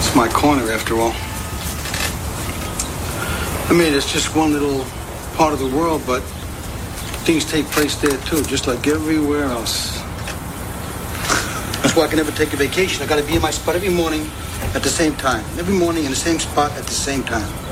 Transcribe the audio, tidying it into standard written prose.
It's my corner, after all. I mean, it's just one little part of the world, but things take place there, too, just like everywhere else. That's why I can never take a vacation. I got to be in my spot every morning at the same time. Every morning in the same spot at the same time.